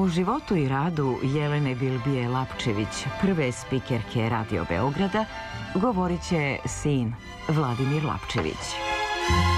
životu i radu Jelene Bilbije-Lapčević, prve spikerke Radio Beograda, govorit će sin Vladimir Lapčević.